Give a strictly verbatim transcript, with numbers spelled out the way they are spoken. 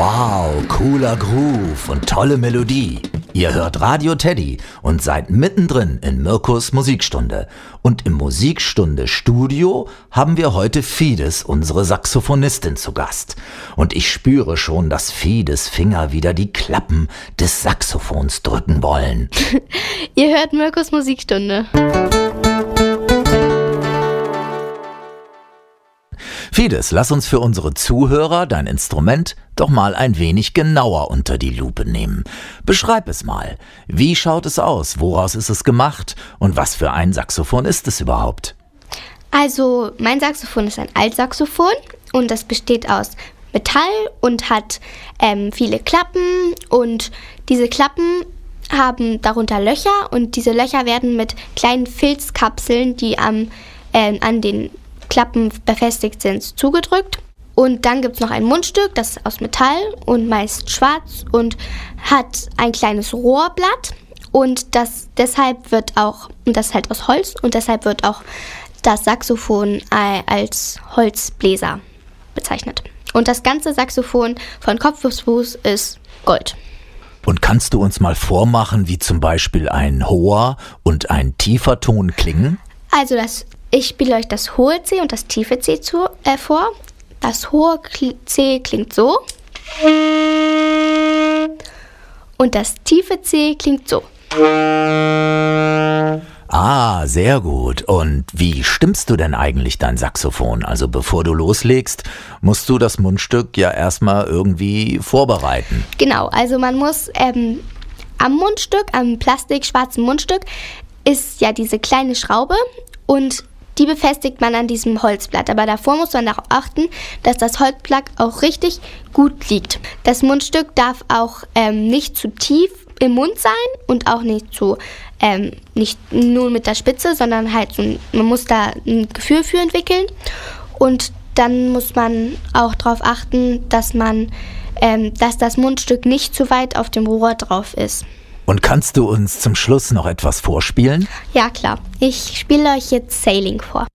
Wow, cooler Groove und tolle Melodie. Ihr hört Radio Teddy und seid mittendrin in Mirkus Musikstunde. Und im Musikstunde Studio haben wir heute Fides, unsere Saxophonistin, zu Gast. Und ich spüre schon, dass Fides Finger wieder die Klappen des Saxophons drücken wollen. Ihr hört Mirkus Musikstunde. Fides, lass uns für unsere Zuhörer dein Instrument doch mal ein wenig genauer unter die Lupe nehmen. Beschreib es mal. Wie schaut es aus? Woraus ist es gemacht? Und was für ein Saxophon ist es überhaupt? Also, mein Saxophon ist ein Altsaxophon und das besteht aus Metall und hat ähm, viele Klappen. Und diese Klappen haben darunter Löcher und diese Löcher werden mit kleinen Filzkapseln, die am, äh, an den Klappen befestigt sind, zugedrückt. Und dann gibt es noch ein Mundstück, das ist aus Metall und meist schwarz und hat ein kleines Rohrblatt. Und das deshalb wird auch, und das ist halt aus Holz, und deshalb wird auch das Saxophon als Holzbläser bezeichnet. Und das ganze Saxophon von Kopf bis Fuß ist Gold. Und kannst du uns mal vormachen, wie zum Beispiel ein hoher und ein tiefer Ton klingen? Also das Ich spiele euch das hohe C und das tiefe C zu, äh, vor. Das hohe C klingt so. Und das tiefe C klingt so. Ah, sehr gut. Und wie stimmst du denn eigentlich dein Saxophon? Also bevor du loslegst, musst du das Mundstück ja erstmal irgendwie vorbereiten. Genau, also man muss ähm, am Mundstück, am plastikschwarzen Mundstück, ist ja diese kleine Schraube und die befestigt man an diesem Holzblatt. Aber davor muss man darauf achten, dass das Holzblatt auch richtig gut liegt. Das Mundstück darf auch ähm, nicht zu tief im Mund sein und auch nicht zu, ähm, nicht nur mit der Spitze, sondern halt so, man muss da ein Gefühl für entwickeln. Und dann muss man auch darauf achten, dass man, ähm, dass das Mundstück nicht zu weit auf dem Rohr drauf ist. Und kannst du uns zum Schluss noch etwas vorspielen? Ja, klar. Ich spiele euch jetzt Sailing vor.